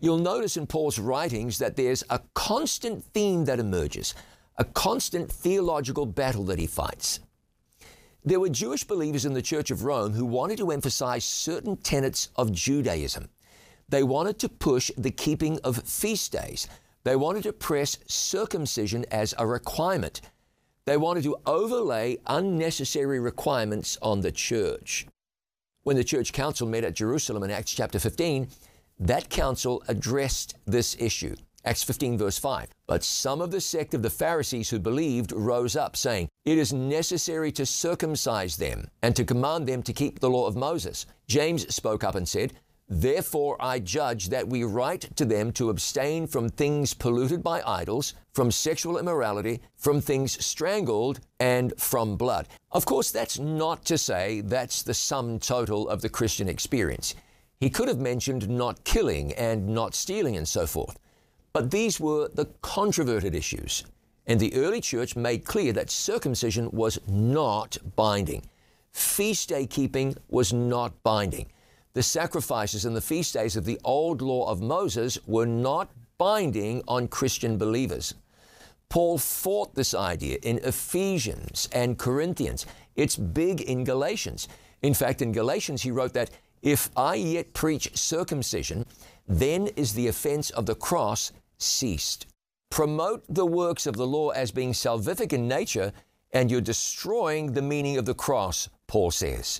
You'll notice in Paul's writings that there's a constant theme that emerges, a constant theological battle that he fights. There were Jewish believers in the Church of Rome who wanted to emphasize certain tenets of Judaism. They wanted to push the keeping of feast days. They wanted to press circumcision as a requirement. They wanted to overlay unnecessary requirements on the church. When the church council met at Jerusalem in Acts chapter 15, that council addressed this issue. Acts 15 verse 5. But some of the sect of the Pharisees who believed rose up, saying, "It is necessary to circumcise them and to command them to keep the law of Moses." James spoke up and said, "Therefore I judge that we write to them to abstain from things polluted by idols, from sexual immorality, from things strangled, and from blood." Of course, that's not to say that's the sum total of the Christian experience. He could have mentioned not killing and not stealing and so forth. But these were the controverted issues. And the early church made clear that circumcision was not binding. Feast day keeping was not binding. The sacrifices and the feast days of the old law of Moses were not binding on Christian believers. Paul fought this idea in Ephesians and Corinthians. It's big in Galatians. In fact, in Galatians, he wrote that, "If I yet preach circumcision, then is the offense of the cross ceased." Promote the works of the law as being salvific in nature, and you're destroying the meaning of the cross, Paul says.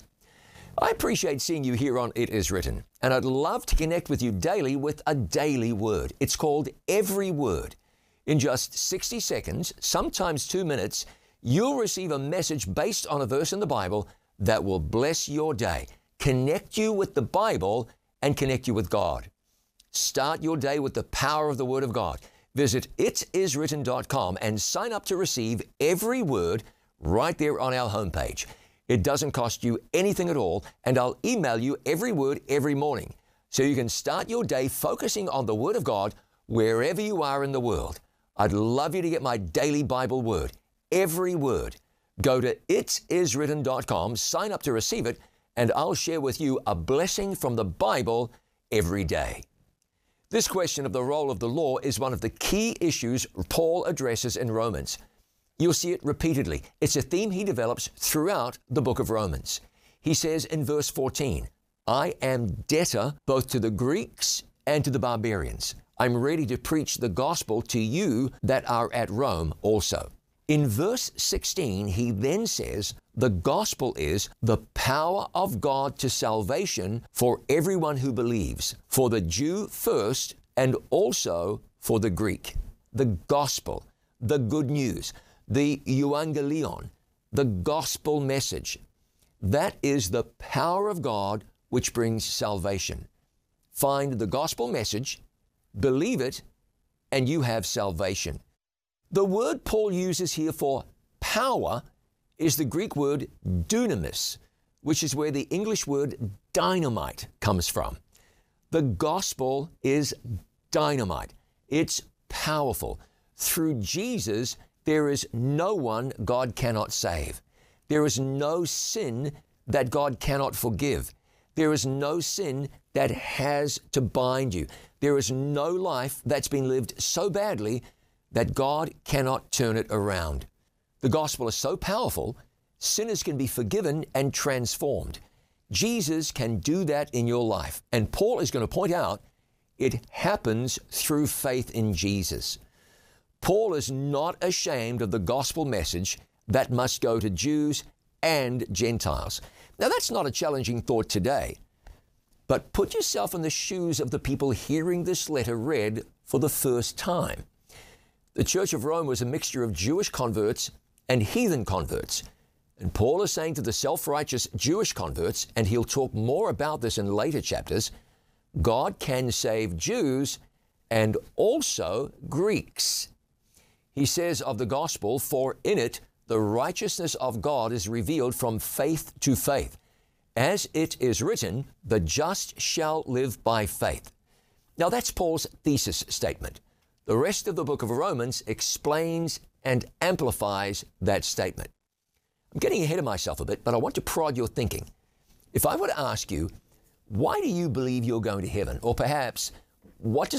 I appreciate seeing you here on It Is Written, and I'd love to connect with you daily with a daily word. It's called Every Word. In just 60 seconds, sometimes 2 minutes, you'll receive a message based on a verse in the Bible that will bless your day, connect you with the Bible, and connect you with God. Start your day with the power of the Word of God. Visit itiswritten.com and sign up to receive every word right there on our homepage. It doesn't cost you anything at all, and I'll email you every word every morning, so you can start your day focusing on the Word of God wherever you are in the world. I'd love you to get my daily Bible word, every word. Go to itiswritten.com, sign up to receive it, and I'll share with you a blessing from the Bible every day. This question of the role of the law is one of the key issues Paul addresses in Romans. You'll see it repeatedly. It's a theme he develops throughout the book of Romans. He says in verse 14, "I am debtor both to the Greeks and to the barbarians. I'm ready to preach the gospel to you that are at Rome also." In verse 16, he then says, "The gospel is the power of God to salvation for everyone who believes, for the Jew first and also for the Greek." The gospel, the good news, the euangelion, the gospel message. That is the power of God which brings salvation. Find the gospel message, believe it, and you have salvation. The word Paul uses here for power is the Greek word dunamis, which is where the English word dynamite comes from. The gospel is dynamite. It's powerful. Through Jesus, there is no one God cannot save. There is no sin that God cannot forgive. There is no sin that has to bind you. There is no life that's been lived so badly that God cannot turn it around. The gospel is so powerful, sinners can be forgiven and transformed. Jesus can do that in your life. And Paul is going to point out it happens through faith in Jesus. Paul is not ashamed of the gospel message that must go to Jews and Gentiles. Now, that's not a challenging thought today, but put yourself in the shoes of the people hearing this letter read for the first time. The Church of Rome was a mixture of Jewish converts and heathen converts. And Paul is saying to the self-righteous Jewish converts, and he'll talk more about this in later chapters, God can save Jews and also Greeks. He says of the gospel, "For in it the righteousness of God is revealed from faith to faith. As it is written, the just shall live by faith." Now that's Paul's thesis statement. The rest of the book of Romans explains and amplifies that statement. I'm getting ahead of myself a bit, but I want to prod your thinking. If I were to ask you, why do you believe you're going to heaven? Or perhaps, what does